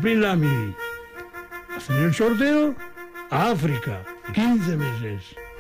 cumplir la mili, hacen el sorteo a África, 15 meses.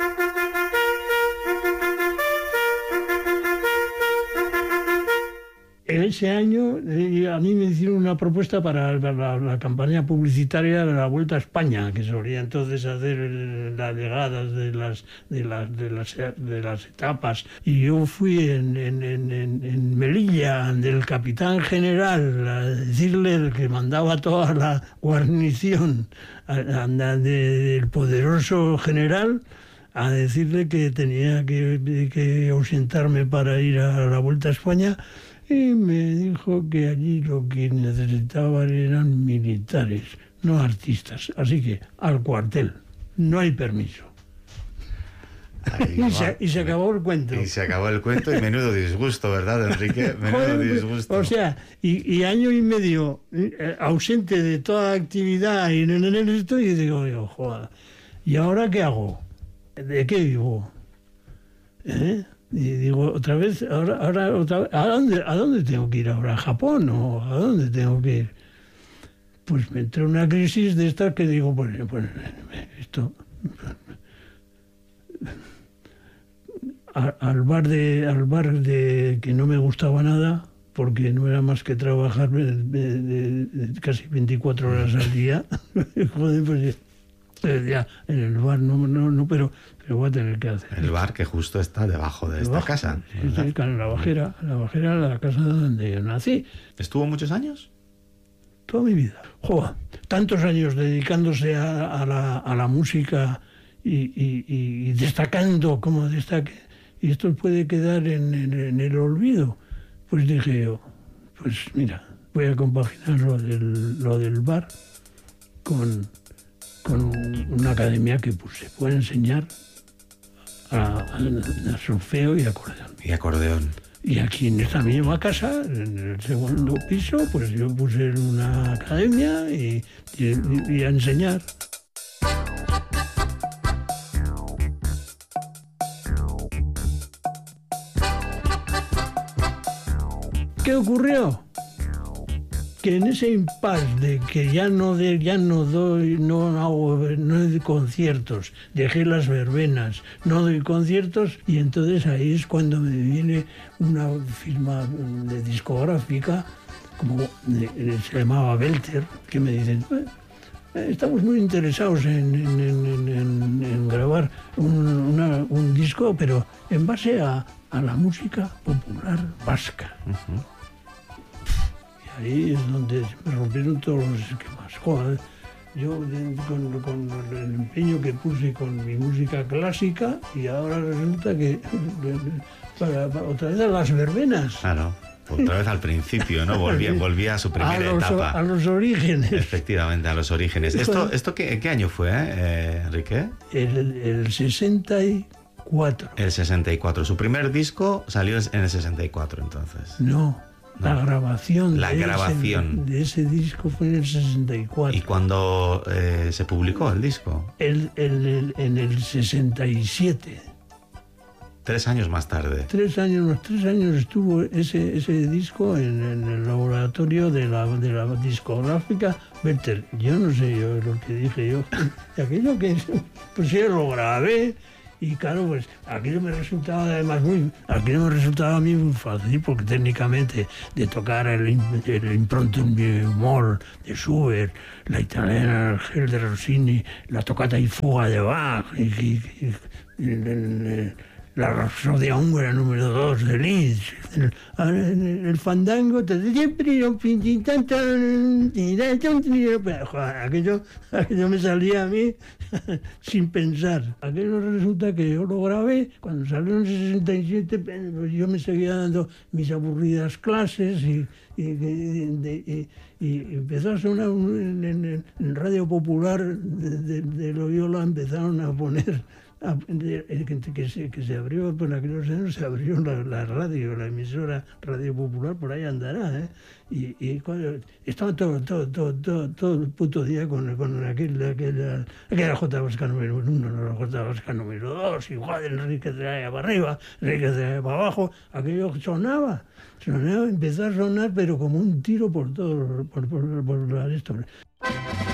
Ese año a mí me hicieron una propuesta para la campaña publicitaria de la Vuelta a España, que solía entonces hacer las llegadas de las etapas. Y yo fui en Melilla del capitán general a decirle que mandaba toda la guarnición del poderoso general, a decirle que tenía que ausentarme para ir a la Vuelta a España. Y me dijo que allí lo que necesitaban eran militares, no artistas. Así que al cuartel, no hay permiso. Y se acabó el cuento. Y se acabó el cuento y menudo disgusto, ¿verdad, Enrique? Menudo disgusto. O sea, y año y medio ausente de toda actividad y en esto, y digo yo, joder, ¿y ahora qué hago? ¿De qué vivo? Y digo, otra vez, ahora otra vez, ¿a dónde tengo que ir ahora? ¿A Japón o a dónde tengo que ir? Pues me entró una crisis de estas que digo, pues esto... Al bar de que no me gustaba nada, porque no era más que trabajar casi 24 horas al día. Joder, pues ya, en el bar no, pero voy a tener que hacer. El bar que justo está debajo de esta casa. Sí, en la bajera, la casa donde yo nací. ¿Estuvo muchos años? Toda mi vida. Joder, tantos años dedicándose a la música y destacando como destaque. Y esto puede quedar en el olvido. Pues dije yo, pues mira, voy a compaginar lo del bar con una academia que puse. Puedo enseñar a solfeo y acordeón. Y aquí en esta misma casa, en el segundo piso, pues yo puse una academia y a enseñar. ¿Qué ocurrió? Que en ese impasse de que ya no doy conciertos, dejé las verbenas, no doy conciertos, y entonces ahí es cuando me viene una firma de discográfica, se llamaba Belter, que me dicen, estamos muy interesados en grabar un disco, pero en base a la música popular vasca. Uh-huh. Ahí es donde me rompieron todos los esquemas. Joder, yo con el empeño que puse con mi música clásica, y ahora resulta que para otra vez a las verbenas. Claro, otra vez al principio, ¿no? Volvía a su primera etapa. A los orígenes. Efectivamente, a los orígenes. ¿Esto qué año fue, Enrique? El 64. El 64. Su primer disco salió en el 64, entonces. No. La grabación de ese disco fue en el 64. ¿Y cuándo se publicó el disco? En el 67. 3 años más tarde. 3 años estuvo ese disco en el laboratorio de la discográfica Belter. Yo no sé lo que dije yo. Aquello que pues yo lo grabé. Y claro, pues aquello me resultaba a mí muy fácil, porque técnicamente de tocar el Improntum de Moll de Schubert, la italiana Gel de Rossini, la toccata y fuga de Bach, la Rapsodia húngara número 2 de Liszt, el fandango, aquello me salía a mí sin pensar. Aquello resulta que yo lo grabé, cuando salió en el 67, pues yo me seguía dando mis aburridas clases y empezó a sonar en Radio Popular de Loyola, empezaron a poner que se abrió, por aquellos años se abrió la radio, la emisora Radio Popular, por ahí andará, y estaba todo el puto día con aquella J Vasca número 1, la J Vasca número 2, igual Enrique traía para arriba, Enrique traía para abajo, aquello sonaba, empezó a sonar, pero como un tiro por esto.